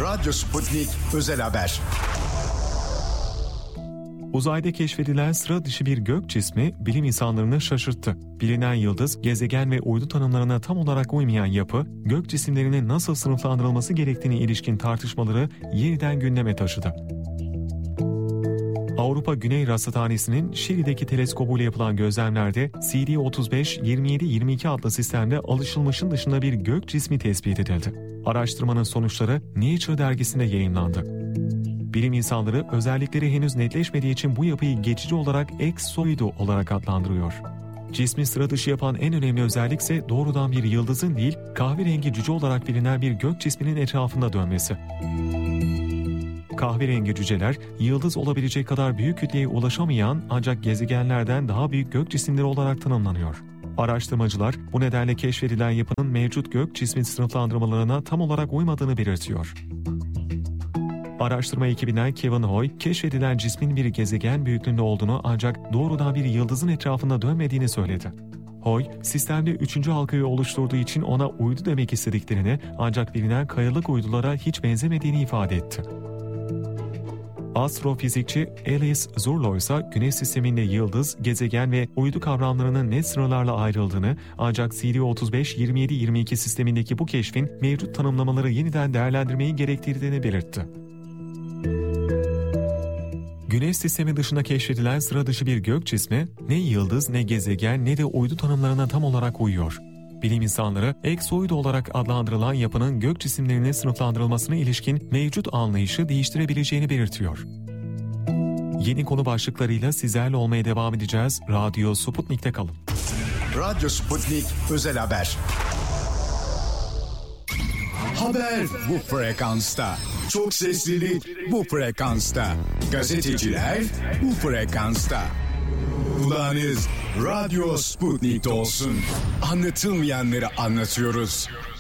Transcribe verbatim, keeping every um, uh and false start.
Radyo Sputnik Özel Haber. Uzayda keşfedilen sıra dışı bir gök cismi bilim insanlarını şaşırttı. Bilinen yıldız, gezegen ve uydu tanımlarına tam olarak uymayan yapı, gök cisimlerinin nasıl sınıflandırılması gerektiğine ilişkin tartışmaları yeniden gündeme taşıdı. Avrupa Güney Rasathanesi'nin Şili'deki teleskobuyla yapılan gözlemlerde C D otuz beş yirmi yedi yirmi iki adlı sistemde alışılmışın dışında bir gök cismi tespit edildi. Araştırmanın sonuçları Nature dergisinde yayımlandı. Bilim insanları özellikleri henüz netleşmediği için bu yapıyı geçici olarak X-Soidu olarak adlandırıyor. Cismi sıra dışı yapan en önemli özellik ise doğrudan bir yıldızın değil, kahverengi cüce olarak bilinen bir gök cisminin etrafında dönmesi. Kahverengi cüceler, yıldız olabilecek kadar büyük kütleye ulaşamayan ancak gezegenlerden daha büyük gök cisimleri olarak tanımlanıyor. Araştırmacılar bu nedenle keşfedilen yapının mevcut gök cismi sınıflandırmalarına tam olarak uymadığını belirtiyor. Araştırma ekibinden Kevin Hoy, keşfedilen cismin bir gezegen büyüklüğünde olduğunu ancak doğrudan bir yıldızın etrafında dönmediğini söyledi. Hoy, sistemde üçüncü halkayı oluşturduğu için ona uydu demek istediklerini ancak bilinen kayalık uydulara hiç benzemediğini ifade etti. Astrofizikçi Alice Zurlo ise Güneş sisteminde yıldız, gezegen ve uydu kavramlarının net sınırlarla ayrıldığını ancak C D otuz beş yirmi yedi yirmi iki sistemindeki bu keşfin mevcut tanımlamaları yeniden değerlendirmeyi gerektirdiğini belirtti. Güneş sistemi dışında keşfedilen sıra dışı bir gök cismi ne yıldız ne gezegen ne de uydu tanımlarına tam olarak uyuyor. Bilim insanları X-Soidu olarak adlandırılan yapının gök cisimlerine sınıflandırılmasına ilişkin mevcut anlayışı değiştirebileceğini belirtiyor. Yeni konu başlıklarıyla sizlerle olmaya devam edeceğiz. Radyo Sputnik'te kalın. Radyo Sputnik Özel Haber. Haber bu frekansta. Çok seslilik bu frekansta. Gazeteciler bu frekansta. Kulağınız Radyo Sputnik'te olsun. Anlatılmayanları anlatıyoruz.